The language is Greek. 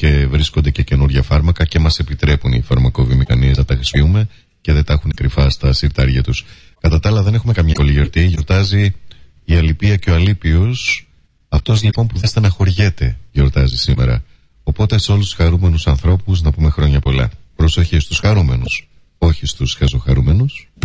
και βρίσκονται και καινούργια φάρμακα και μας επιτρέπουν οι φαρμακοβιομηχανίες να τα χρησιμοποιούμε και δεν τα έχουν κρυφά στα συρτάρια τους. Κατά τα άλλα, δεν έχουμε καμία κολυγιορτή. Γιορτάζει η Αλιπία και ο Αλίπιος. Αυτός λοιπόν που δεν στεναχωριέται γιορτάζει σήμερα. Οπότε σε όλους τους χαρούμενους ανθρώπους να πούμε χρόνια πολλά. Προσοχή στους χαρούμενους, όχι στους χαζοχαρούμενους.